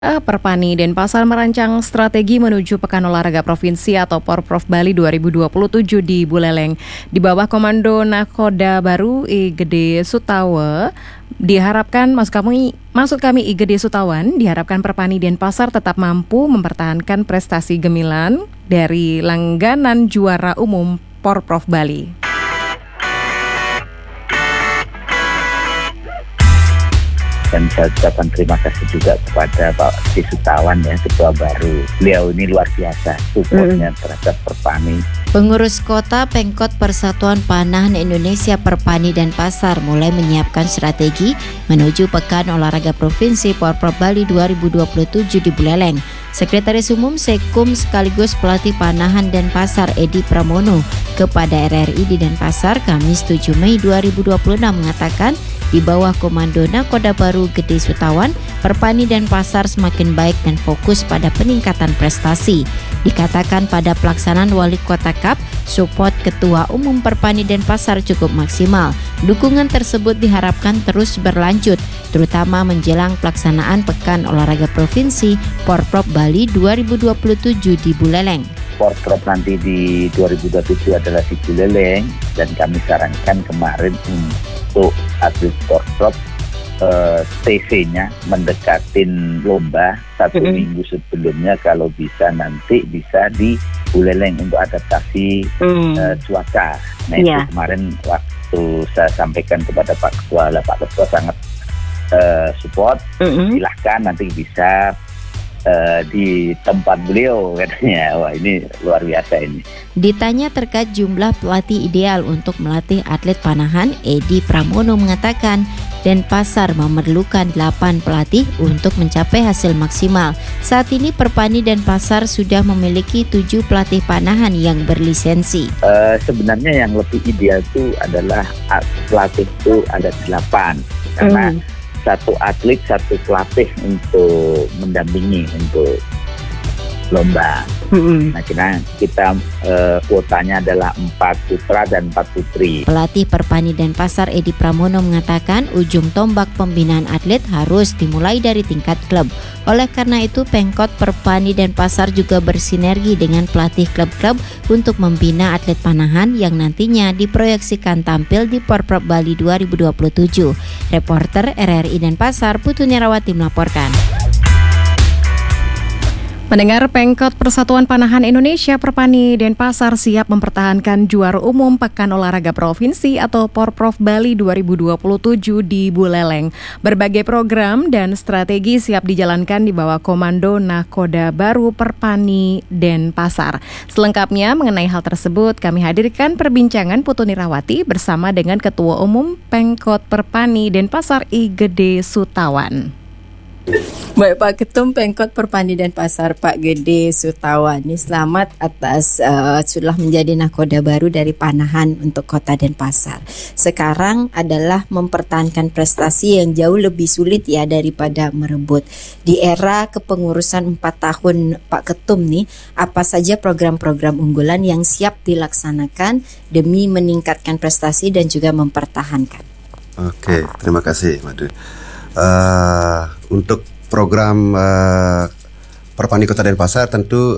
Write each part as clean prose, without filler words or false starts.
Perpani Denpasar merancang strategi menuju Pekan Olahraga Provinsi atau Porprov Bali 2027 di Buleleng. Di bawah komando Nakoda Baru I Gede Sutawa, diharapkan, maksud kami I Gede Sutawan, diharapkan Perpani Denpasar tetap mampu mempertahankan prestasi gemilang dari langganan juara umum Porprov Bali. Dan saya ucapkan terima kasih juga kepada Pak Gede Sutawan ya, ketua baru. Beliau ini luar biasa supportnya terhadap Perpani. Pengurus kota Pemkot Persatuan Panahan Indonesia Perpani Denpasar mulai menyiapkan strategi menuju Pekan Olahraga Provinsi Porprov Bali 2027 di Buleleng. Sekretaris Umum Sekum sekaligus pelatih Panahan Denpasar Edi Pramono kepada RRI di Denpasar Kamis 7 Mei 2026 mengatakan di bawah komando Nakoda Baru Gede Sutawan, Perpani Denpasar semakin baik dan fokus pada peningkatan prestasi. Dikatakan pada pelaksanaan Wali Kota Cup, support Ketua Umum Perpani Denpasar cukup maksimal. Dukungan tersebut diharapkan terus berlanjut, terutama menjelang pelaksanaan Pekan Olahraga Provinsi Porprov Bali 2027 di Buleleng. Porprov nanti di 2027 adalah di Buleleng, dan kami sarankan kemarin untuk atlet Porprov TC-nya mendekatin lomba satu minggu sebelumnya, kalau bisa nanti bisa di Buleleng untuk adaptasi cuaca. Nah itu kemarin waktu saya sampaikan kepada Pak Ketua sangat support. Silahkan nanti bisa di tempat beliau katanya. Wah, ini luar biasa ini. Ditanya terkait jumlah pelatih ideal untuk melatih atlet panahan, Edi Pramono mengatakan Denpasar memerlukan 8 pelatih untuk mencapai hasil maksimal. Saat ini Perpani Denpasar sudah memiliki 7 pelatih panahan yang berlisensi. Sebenarnya yang lebih ideal itu adalah pelatih itu ada 8, karena satu atlet satu pelatih untuk mendampingi untuk lomba. Nah kita kuotanya adalah 4 putra dan 4 putri. Pelatih Perpani Denpasar Edi Pramono mengatakan ujung tombak pembinaan atlet harus dimulai dari tingkat klub. Oleh karena itu Pemkot Perpani Denpasar juga bersinergi dengan pelatih klub-klub untuk membina atlet panahan yang nantinya diproyeksikan tampil di Porprov Bali 2027. Reporter RRI Denpasar Putu Nirawati melaporkan. Mendengar Pemkot Persatuan Panahan Indonesia Perpani Denpasar siap mempertahankan juara umum Pekan Olahraga Provinsi atau Porprov Bali 2027 di Buleleng. Berbagai program dan strategi siap dijalankan di bawah komando Nakoda Baru Perpani Denpasar. Selengkapnya mengenai hal tersebut kami hadirkan perbincangan Putu Nirawati bersama dengan Ketua Umum Pemkot Perpani Denpasar I Gede Sutawan. Baik, Pak Ketum Pemkot Perpani Denpasar Pak Gede Sutawan, ini selamat atas sudah menjadi nakoda baru dari panahan untuk Kota Denpasar. Sekarang adalah mempertahankan prestasi yang jauh lebih sulit ya daripada merebut. Di era kepengurusan 4 tahun Pak Ketum nih, apa saja program-program unggulan yang siap dilaksanakan demi meningkatkan prestasi dan juga mempertahankan? Oke, terima kasih Madu. Untuk program Perpani Kota Denpasar tentu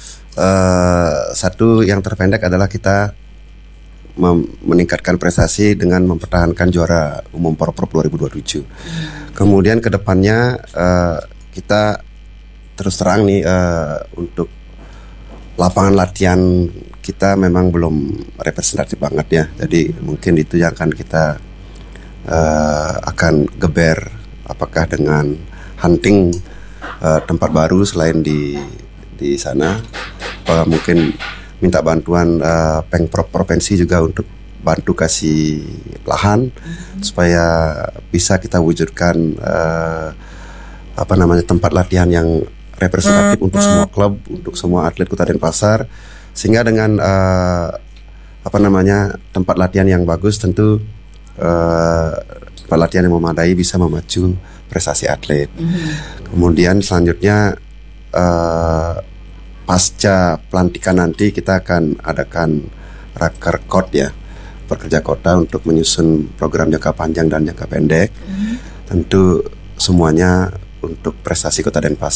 satu yang terpendek adalah kita meningkatkan prestasi dengan mempertahankan juara umum Porprov 2027. Kemudian kedepannya kita terus terang nih untuk lapangan latihan kita memang belum representatif banget ya. Jadi mungkin itu yang akan kita akan geber, apakah dengan hunting tempat baru selain di sana, apakah mungkin minta bantuan Pemprov provinsi juga untuk bantu kasih lahan supaya bisa kita wujudkan tempat latihan yang representatif untuk semua klub, untuk semua atlet Kota Denpasar, sehingga dengan tempat latihan yang bagus tentu pelatihan yang memadai bisa memacu prestasi atlet. Kemudian selanjutnya pasca pelantikan nanti kita akan adakan rakerkot ya, pekerja kota untuk menyusun program jangka panjang dan jangka pendek. Tentu semuanya untuk prestasi Kota Denpasar.